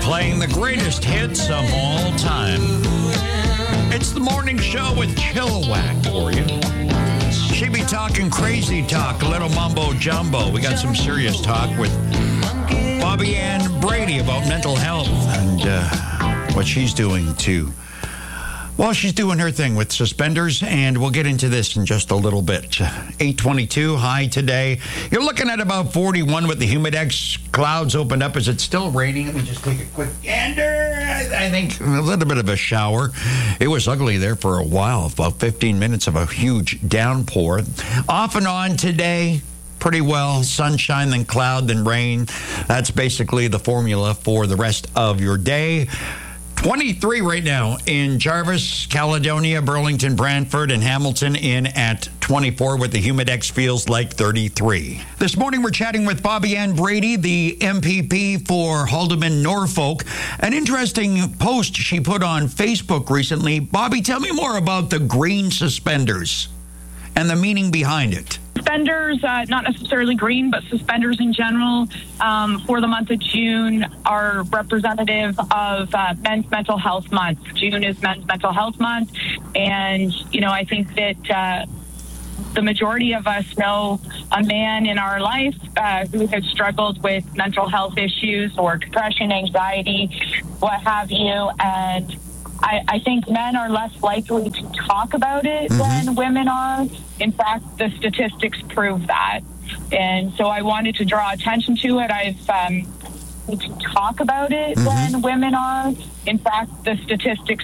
playing the greatest hits of all time. It's the morning show with Chilliwack for you. She be talking crazy talk, a little mumbo jumbo. We got some serious talk with Bobby Ann Brady about mental health and what she's doing to... Well, she's doing her thing with suspenders, and we'll get into this in just a little bit. 822 high today. You're looking at about 41 with the humidex. Clouds opened up. Is it still raining? Let me just take a quick gander. I think a little bit of a shower. It was ugly there for a while, about 15 minutes of a huge downpour. Off and on today. Pretty well. Sunshine, then cloud, then rain. That's basically the formula for the rest of your day. 23 right now in Jarvis, Caledonia, Burlington, Brantford, and Hamilton in at 24 with the humidex feels like 33. This morning we're chatting with Bobby Ann Brady, the MPP for Haldimand Norfolk. An interesting post she put on Facebook recently. Bobby, tell me more about the green suspenders and the meaning behind it. Suspenders, not necessarily green, but suspenders in general, for the month of June are representative of Men's Mental Health Month. June is Men's Mental Health Month, and, you know, I think that the majority of us know a man in our life who has struggled with mental health issues or depression, anxiety, what have you, and I think men are less likely to talk about it than women are. In fact, the statistics prove that. And so I wanted to draw attention to it. To talk about it than women are. In fact, the statistics